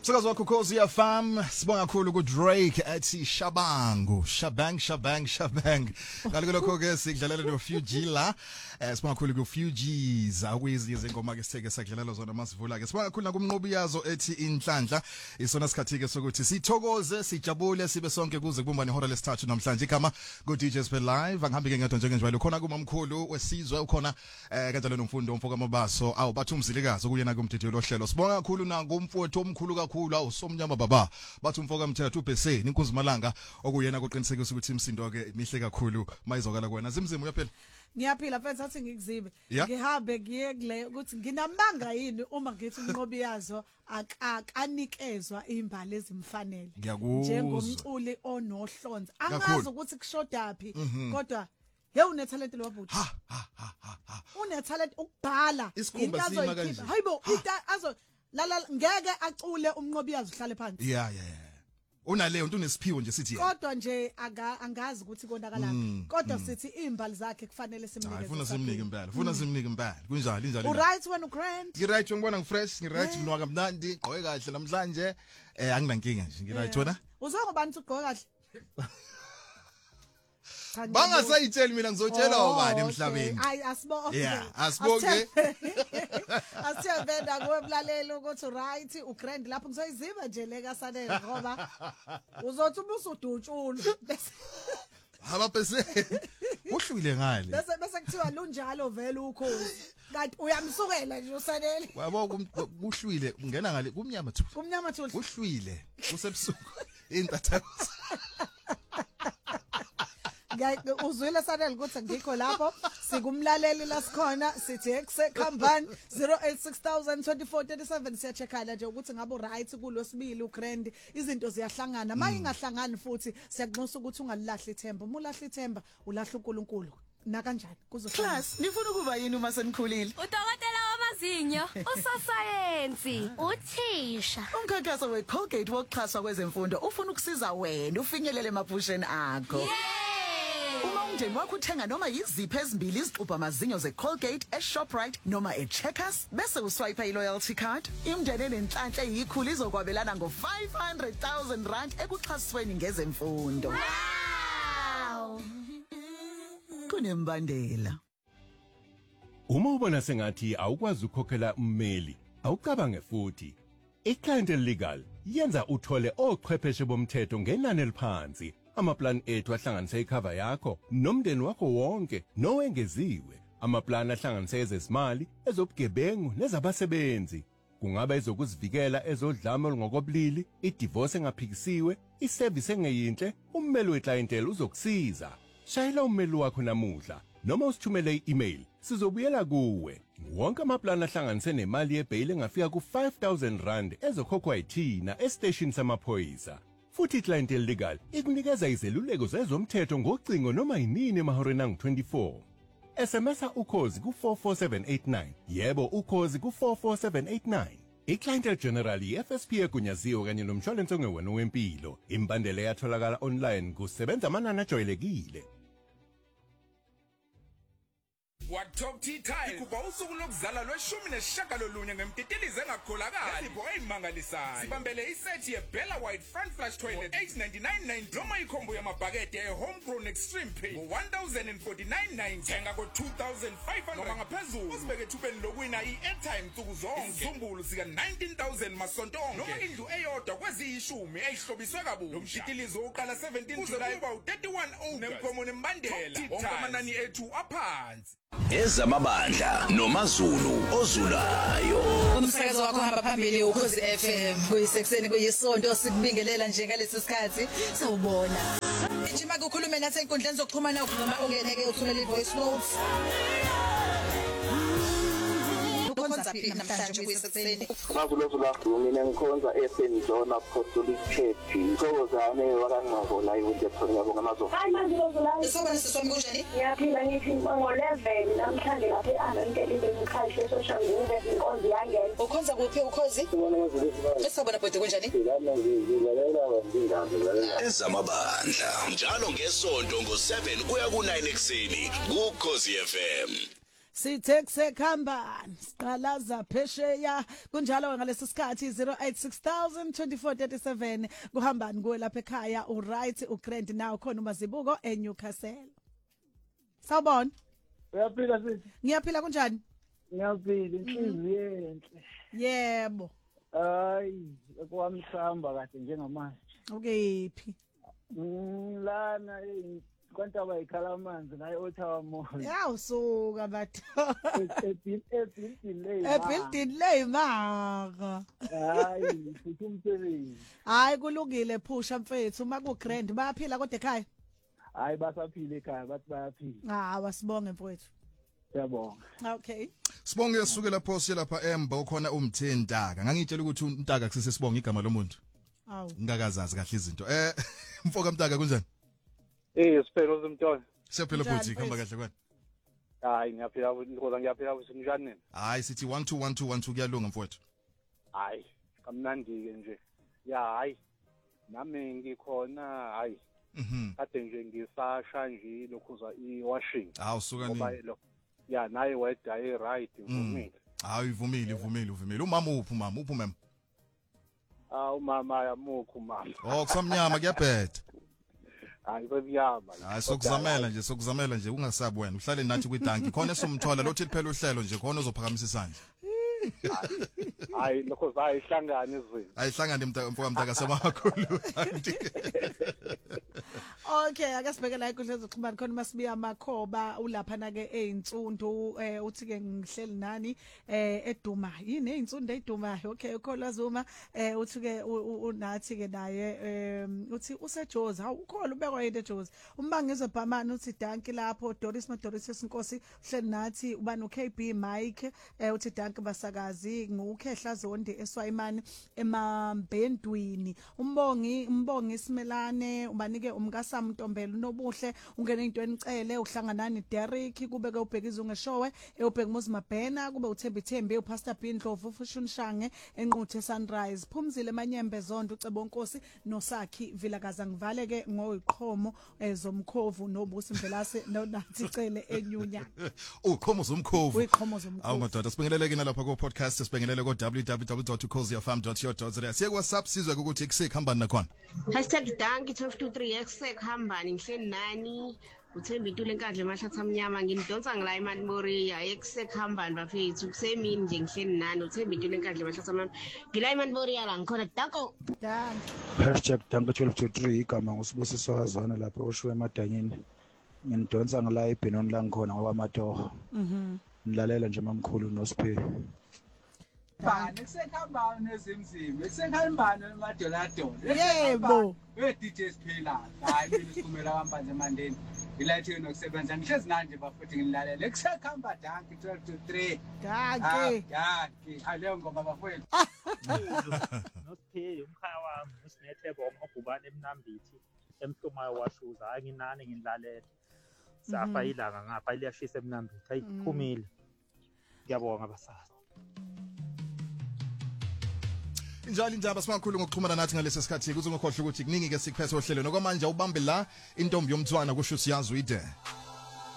Umsakazo wakho Ukhozi FM sibonga kakhulu ku Drake ethi Shabangu Shabang Ngaliko lokho ke sidlalela no Fuji la sibonga kakhulu ku Fugees akuyizi izingoma ke sitheke sakudlalela zona masivula ke sibonga kakhulu nakumnqobi yazo ethi Inhlanhla isona sikhathi ke sokuthi sithokoze sijabule sibe sonke kuze kubumbane ihora lesithathu namhlanje igama ku DJ Spell Live angihambi ke ngedwa njengenjalo khona kumamkhulu wesizwe ukhona kanjalo nomfundo umfoka mabaso awu bathi umzilikazi okuyena kumthetho lohlelo sibonga kakhulu nangomfowethu omkhulu kakhulu awusomnyama baba bathi umfoka mthetho uBheseni inkunzimalanga okuyena kuqinisekisa ukuthi imsindo ke mihle kakhulu mayizokala kuwena zimzimu uyaphela Ngiyaphila mfethu athi ngikuzibe ngihambe ngiye kule ukuthi nginamanga yini uma ngithi umnqobi yazo akanikezwa imbali ezimfanele njengomculi onohlonze angazi ukuthi kushodapi kodwa une talent lo wabhuti une talent ukubhala into azoyikhipha hayibo azo la ngeke acule umnqobi yazo uhlale phansi unaleyo into unesiphiwo nje sithi kodwa nje angazi ukuthi konakalaphi kodwa sithi imbali zakhe kufanele simnikeze funa simnike impela kunjalo injalo right when ugrand ngiright ngibona ngifresh ngiright nginwaka mnandi gqoke kahle namhlanje anginankinga nje ngiright wena uzongobani ugqoke kahle bangasayitsheli mina ngizotshela ubani emhlabeni hayi asiboke asiboke asithembenda kwemlalelo ukuthi right ugrand lapho ngizoyiziba nje leka sanele ngoba uzothi ubusudutshulu abapese uhlwile ngale bese kuthiwa lunjalo vele ukhozi kanti uyamsukela nje usanele yabo kuhlwile ungena ngale kumnyama thuli uhlwile usebusuku intatha uzwile sanele ukuthi ngikho lapho sikumlaleli la sikhona sithi esekhambani 08602437 siyachekhala nje ukuthi ngabe right kulosibili ugrand izinto ziyahlangana mayingahlangani futhi siyakunxusa ukuthi ungalilahli ithemba uma ulahla ithemba ulahla uNkulunkulu na kanjani Class nifuna ukuba yini uma senikhulile udokotela wamazinyo usosayensi uthisha umkhankaso weColgate wokuxhaswa kwezemfundo ufuna ukusiza wena ufinyelele emaphusheni akho Uma umndeni wakho uthenga noma yiziphi ezimbili izixubha amazinyo zeColgate eShoprite noma eCheckers bese uswipe iloyalty card imndeni enenhlanhla eyikhulu izokwabelana ngo500,000 ekuxhasweni ngezemfundo wow kunembandela Uma ubona sengathi awukwazi ukukhokhela ummeli awucabange futhi iClient Legal yenza uthole ochwepheshe bomthetho ngenani eliphansi amaplan ethu ahlanganise icover yakho nomndeni wakho wonke nowengeziwe amaplan ahlanganise ezezimali ezobugebengu nezabasebenzi kungaba ezokuzivikela ezodlame olungokobulili idivorce engaphikisiwe iservice engeyinhle ummeli weclientele uzokusiza shayela ummeli wakho namuhla noma usithumele i-email sizobuyela kuwe wonke amaplan ahlanganise nemali yebail engafika ku5,000 ezokhokhwa yithina estation samaphoyisa futhi iClient Legal ikunikeza izeluleko zezomthetho ngocingo noma yinini emahoreni angu-24 SMS ukhozi ku44789 yebo ukhozi ku44789 iClient General iFSP egunyaziwe kanye nomshwalense ongewena wempilo imbandela yatholakala online kusebenza amanani ajwayelekile Top Tea Tile kuba usuku lokuzala lwe-19 ngemtitilize engakholakali izipho eyimangalisayo sibambele isethi yeBella White Front Flush Toilet 899 noma ikhombo yamabhakede eHomegrown Extreme Pay ngo1049.9 thenga ko2500 noma ngaphezulu usibeke ethubeni lokwina i-airtime nsuku zonke isizumbulu sika 19,000 masonto onke noma indlu eyodwa kweziyishumi eyihlobiswe kabusha lo mtitilizi oqala 17 July kuba u31 nemkhomo nembandela wonke amanani ethu aphansi ezamabandla noMazulu ozulayo umsakazo wakho hamba phambili Ukhozi FM kuyisekuseni kuyisonto sikubingelela nje ngalesi sikhathi sawubona njima kukhulume nathi enkundleni zokuxhumana ukuvuma ungeneke uthumele ivoice notes ukhonza phi namhlanje kuyisekuseni Ngakuzula mina ngikhonza eSt John Apostolic Church ikozane wakangqabo la iwonke khona yabo ngamazo Isibona siswami kunjani Ngiyaphila ngithi ngo11 namhlanje lapha eAngelile ngikhahle social media inkonzo yangena ukhonza kuphi ukhozi Isibona bode kunjani ezamabandla njalo ngesonto ngo7 kuya ku9 ekseni kuKhozi FM sithe kusekhambani siqalaza phesheya kunjalo ngalesi sikhathi 08602437 kuhambani kuwe lapha ekhaya uright ugrand now khona uMazibuko eNewcastle. Sawubona. Uyaphila sithi? Ngiyaphila kunjani? Ngiyaphila inhliziyo enhle. Yebo. Hayi, kwamsamba kahle njengamanje. Ukephi? Lana kwantaba ikhala amanzi la eOttawa Mall. Yawusuka batho. Ebuilding lay maka. Hayi, futhi umsebenzi. Hayi kulungile phusha mfethu maku grand bayaphila kodwa ekhaya. Hayi basaphila ekhaya bathi bayaphila. Wasibonge mfethu. Siyabonga. Okay. Sibonge suke lapho siye lapha Emba ukhona umthentaka. Ngangitshela ukuthi untaka kusese sibonga igama lomuntu. Awu. Ngakazazi kahle izinto. Mfoka Mtaka kunjani? Siphelo zimntwana. Siyaphela futhi khamba kahle kwani? Hayi ngiyaphila ngoba ngiyaphila kusinjani nini? Hayi sithi 1212 kuyalunga mfowethu. Hayi kamnandi ke nje. Ya hayi. Nami ngikhona hayi. Kade nje ngisasha nje lokhuza iwashing. Usuka nini? Ya naye weather ay right ivumile. Hayi ivumile. Umama uphi mama? Uphi mama? Umama yamukho mama. Kusamnyama kuyabheda. Hayi kwemnyama. Hayi sokuzamela nje ungasabi wena. Uhlale nathi kwidanki khona somthola lothi liphela uhlelo nje khona uzophakamisa isandla. Hayi lokho zayihlangana izweni. Ayihlangane mfoka Mtaka semakhulu. Okay, akasibheke la inkundla zokuxhumana khona masibiya amakhoba ulapha na ke einsundu uthi ke ngihleli nani eduma yini einsundu eduma. Okay, ukholwa Zuma uthi ke unathi ke naye uthi useJozi awukholwa ubekwa yini eJozi umbangizwe Bhamani uthi danki lapho Doris noDoris Inkosi uhleli nathi ubani uKB Mike uthi danki basakazi ngukhehla Zondi eSwayimani emambendwini umbongi Simelane ubanike umkasa Mntombela unobuhle ungene into enicele uhlanganani Derrick kube ke ubhekiza ungeshowe ubheki Mozimabhena kube uThembi uPastor Bindlovu Fushunushange enquthe Sunrise Phumzile Manyembe Zondo uCebo Nkosi nosakhi Vilakaza ngivale ke ngoyiqhomo zomkhovu nobusi Mvelase nonathi cele enyunya uqhomo zomkhovu uyiqhomo zomkhovu awumadoda sibingelele kina lapha ku podcast sibingelele ku www.ukhoziafam.co.za siye WhatsApp sizwe ukuthi kusekuhambani nakhona #danki 1223 eksekuhambani ngihleli nani uThembi Ntule enkandla emahlatha amnyama ngidonsa ngila imani Moria eksekuhambani bafethu kusemini nje ngihleli nani uThembi Ntule enkandla emahlatha amnyama ngila imani Moria la ngikhona danko danki #danki 1223 igama ngusibusiso wazana lapho oshiwe emadanyeni ngidonsa ngila eBenon la ngikhona ngoba amatoho nilalela nje mamkhulu noSiphe Bani kusekhambani nezimzimba kusekhambani emadolado yebo DJ Siphela hayi mina sikhumela kampanje emandeni ilayithini nokusebenza ngihlezi nanje bafuthi ngilalela kusekhamba danki 1223 danki aleyo ngoma bafowethu noSiphe umkhaya wami usinethebo omhobhubane emnambithi emhlumayo washuza hayi nginani nginilalela safa ilanga ngapha liyashisa emnambithi hayi phumile ngiyabonga basazi Njalo indaba simakhulu ngokuxhumana nathi ngalesi sikhathi kuze ngokhohle ukuthi kuningi ke sikuphethe ohlelo nokwamanje ubambe la intombi yomthwana kusho siyazi uyide